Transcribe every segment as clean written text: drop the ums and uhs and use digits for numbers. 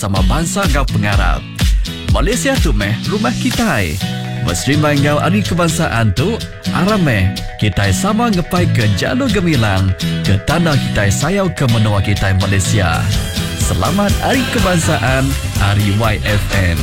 sama bangsa ngau pengarap. Malaysia tu meh rumah kita. Mesri ngau hari kebangsaan tu arame kita sama ngepai ke jalur gemilang ke tanah kita sayau ke menua kita Malaysia. Selamat Hari Kebangsaan, Hari YFN.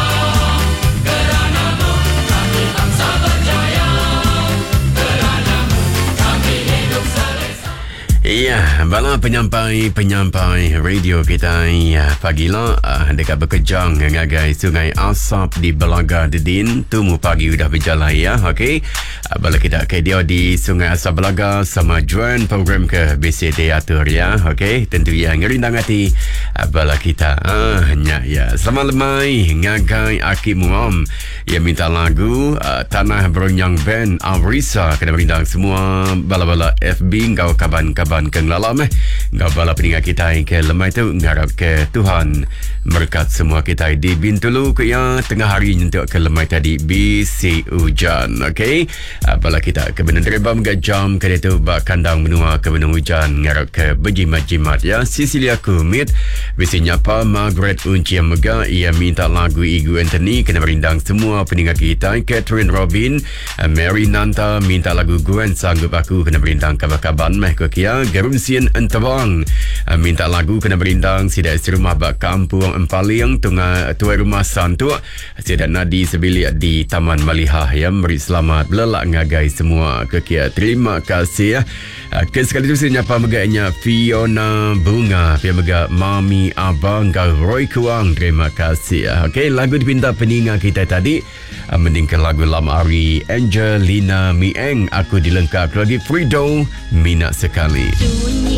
Ya, bala penyampai radio kita pagi lah dekat Bekejang ngagai Sungai Asap di Belaga Dedin. Tumu pagi udah berjalan ya, okey. Bala kita ke dia di Sungai Asap Belaga sama join program ke BCD atur ya, okey. Tentu yang ngerindang hati bala kita. Ya. Selamat lemai ngagai Aki Muam yang minta lagu Tanah Berenyang Band Amrisa kena berindang semua bala-bala FB ngau kaban-kaban keng lalam ngau bala peninggal kita ke lemai tu ngarap ke Tuhan berkat semua kita di Bintulu ke ya tengah hari nyentuk ke lemai tadi bisi hujan, okey. Bala kita ke benar dereba mga jam ke tu bak kandang menua ke benung hujan ngarap ke berjimat-jimat ya. Sisilia Kumit bisi nyapa Margaret Unci Mega ia minta lagu Igu Anthony kena berindang semua peninggal kita. Catherine Robin Mary Nanta minta lagu Gwen Sanggup Aku kena berindang kabar-kaban meh ke kia. Gerunsian Entebang minta lagu kena berindang sidak serumah bak kampung Empaling tuai rumah santu sidak nadi sebilik di Taman Malihah ya. Beri selamat belelak ngagai semua ke kia. Terima kasih ya. Ke sekali tu saya nyapa meganya Fiona Bunga pia mega Mami Abang kau Roy Kuang. Terima kasih ya. Okey, lagu dipinta peninga kita tadi mendingkan lagu lama Ari Angelina Mieng Aku Dilengkap lagi Frido minat sekali.